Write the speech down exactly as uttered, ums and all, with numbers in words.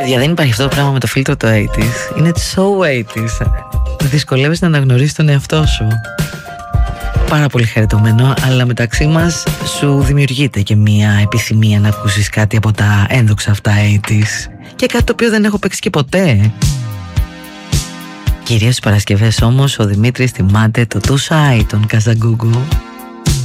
Παιδιά, δεν υπάρχει αυτό το πράγμα με το φίλτρο του ογδόντα. Είναι so ογδόντα. Δυσκολεύεσαι να αναγνωρίσεις τον εαυτό σου. Πάρα πολύ χαριτωμένο, αλλά μεταξύ μας σου δημιουργείται και μια επιθυμία να ακούσεις κάτι από τα ένδοξα αυτά ογδόντα. Και κάτι το οποίο δεν έχω παίξει και ποτέ. Κυρίως στις Παρασκευές όμως ο Δημήτρης θυμάται το Too Shy των Καζαγκούγκου.